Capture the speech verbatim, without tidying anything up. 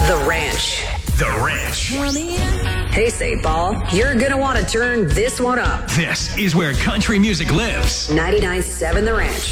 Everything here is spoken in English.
The Ranch. The Ranch. Hey, Saint Paul, you're going to want to turn this one up. This is where country music lives. ninety-nine point seven The Ranch.